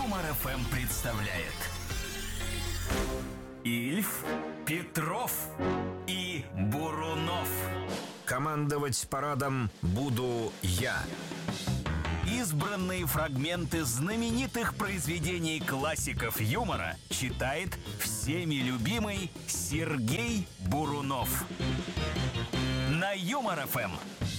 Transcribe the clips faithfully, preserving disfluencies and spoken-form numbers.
Юмор эф эм представляет Ильф, Петров и Бурунов. Командовать парадом буду я. Избранные фрагменты знаменитых произведений классиков юмора читает всеми любимый Сергей Бурунов. На Юмор эф эм.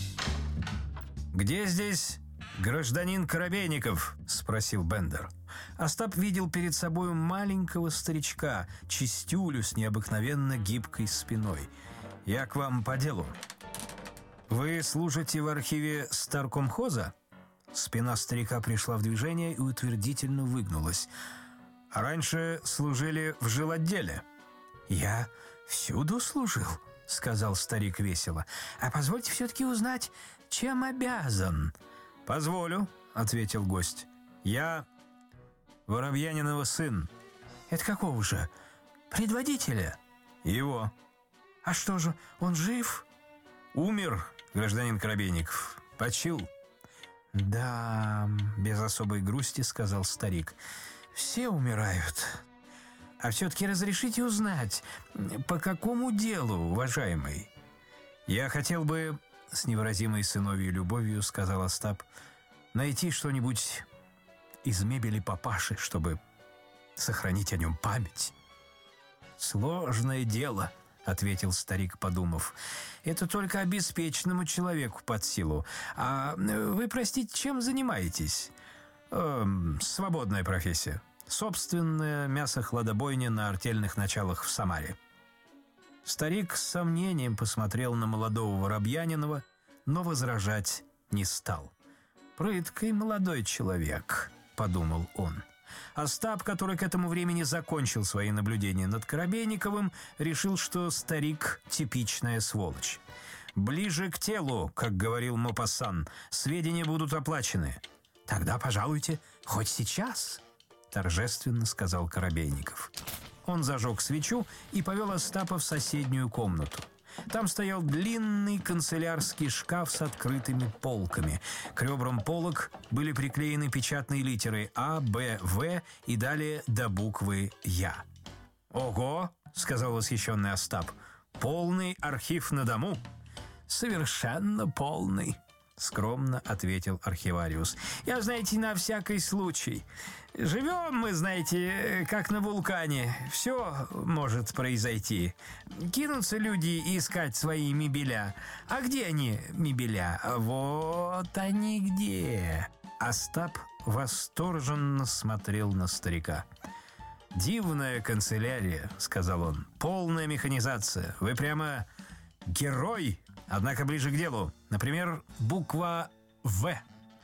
«Где здесь гражданин Коробейников?» — спросил Бендер. Остап видел перед собой маленького старичка, чистюлю с необыкновенно гибкой спиной. «Я к вам по делу». «Вы служите в архиве Старкомхоза?» Спина старика пришла в движение и утвердительно выгнулась. «А раньше служили в жилотделе». «Я всюду служил», — сказал старик весело. «А позвольте все-таки узнать, чем обязан?» «Позволю», — ответил гость. «Я Воробьянинова сын». «Это какого же? Предводителя?» «Его». «А что же, он жив?» «Умер, гражданин Коробейников. Почил». «Да», — без особой грусти сказал старик, — «все умирают. А все-таки разрешите узнать, по какому делу, уважаемый?» «Я хотел бы, — с невыразимой сыновьей любовью сказал Остап, — найти что-нибудь из мебели папаши, чтобы сохранить о нем память». «Сложное дело», — ответил старик, подумав. «Это только обеспеченному человеку под силу. А вы, простите, чем занимаетесь?» эм, «Свободная профессия. Собственная мясохладобойня на артельных началах в Самаре». Старик с сомнением посмотрел на молодого Воробьянинова, но возражать не стал. «Прыткий молодой человек», — подумал он. Остап, который к этому времени закончил свои наблюдения над Коробейниковым, решил, что старик – типичная сволочь. «Ближе к телу, как говорил Мопассан, сведения будут оплачены». «Тогда пожалуйте, хоть сейчас», – торжественно сказал Коробейников. Он зажег свечу и повел Остапа в соседнюю комнату. Там стоял длинный канцелярский шкаф с открытыми полками. К ребрам полок были приклеены печатные литеры А, Б, В и далее до буквы Я. «Ого!» — сказал восхищенный Остап. «Полный архив на дому?» «Совершенно полный», — скромно ответил архивариус. «Я, знаете, на всякий случай. Живем мы, знаете, как на вулкане. Все может произойти. Кинутся люди искать свои мебеля. А где они, мебеля? Вот они где!» Остап восторженно смотрел на старика. «Дивная канцелярия», — сказал он. «Полная механизация. Вы прямо герой. Однако ближе к делу. Например, буква «В».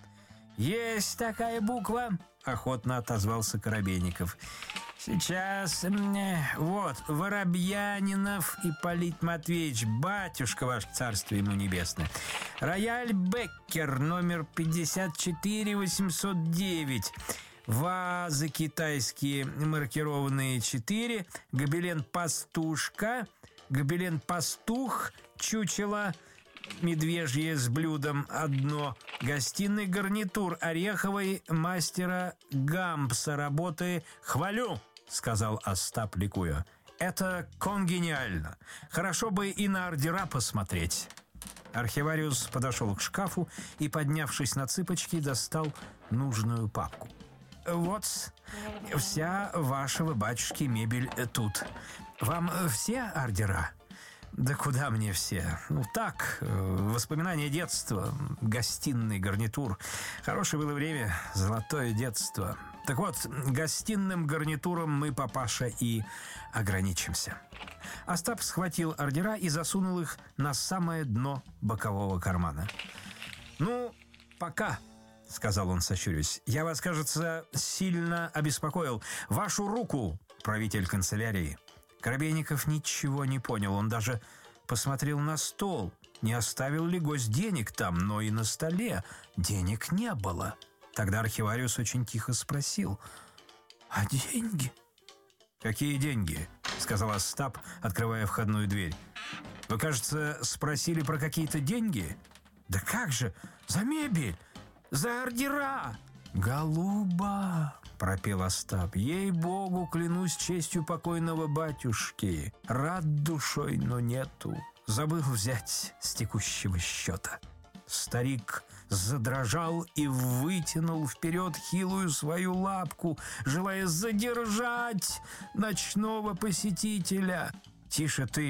«Есть такая буква», — охотно отозвался Коробейников. «Сейчас, вот, Воробьянинов Ипполит Матвеевич, батюшка ваш, царствие ему небесное. Рояль Беккер, номер пятьдесят четыре восемьсот девять. Вазы китайские, маркированные четыре. Гобелен «Пастушка». Гобелен «Пастух», чучело медвежье с блюдом одно, гостиный гарнитур ореховый мастера Гампса работы. «Хвалю», — сказал Остап, ликуя. «Это конгениально. Хорошо бы и на ордера посмотреть». Архивариус подошел к шкафу и, поднявшись на цыпочки, достал нужную папку. «Вот вся вашего батюшки мебель тут. Вам все ордера?» «Да куда мне все? Ну так, воспоминания детства, гостиный гарнитур. Хорошее было время, золотое детство. Так вот, гостиным гарнитуром мы, папаша, и ограничимся». Остап схватил ордера и засунул их на самое дно бокового кармана. «Ну, пока», — сказал он, сощурясь. «Я вас, кажется, сильно обеспокоил. Вашу руку, правитель канцелярии». Коробейников ничего не понял. Он даже посмотрел на стол. Не оставил ли гость денег там, но и на столе денег не было. Тогда архивариус очень тихо спросил: «А деньги?» «Какие деньги?» — сказал Остап, открывая входную дверь. «Вы, кажется, спросили про какие-то деньги?» «Да как же! За мебель! За ордера!» «Голуба!» — пропел Остап. «Ей-богу, клянусь честью покойного батюшки. Рад душой, но нету. Забыл взять с текущего счета». Старик задрожал и вытянул вперед хилую свою лапку, желая задержать ночного посетителя. «Тише ты!»